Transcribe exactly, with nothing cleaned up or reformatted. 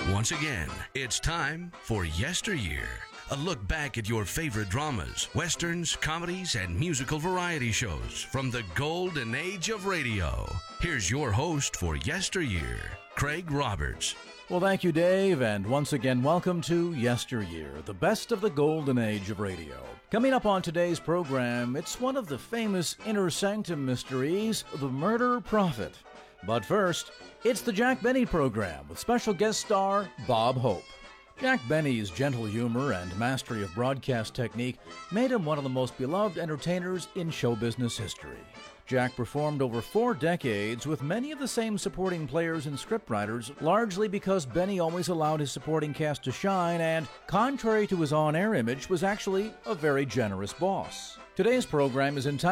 Once again, it's time for Yesteryear. A look back at your favorite dramas, westerns, comedies, and musical variety shows from the golden age of radio. Here's your host for Yesteryear, Craig Roberts. Well, thank you, Dave, and once again, welcome to Yesteryear, the best of the golden age of radio. Coming up on today's program, it's one of the famous Inner Sanctum mysteries, The Murder Prophet. But first, it's the Jack Benny program with special guest star Bob Hope. Jack Benny's gentle humor and mastery of broadcast technique made him one of the most beloved entertainers in show business history. Jack performed over four decades with many of the same supporting players and scriptwriters, largely because Benny always allowed his supporting cast to shine and, contrary to his on-air image, was actually a very generous boss. Today's program is entitled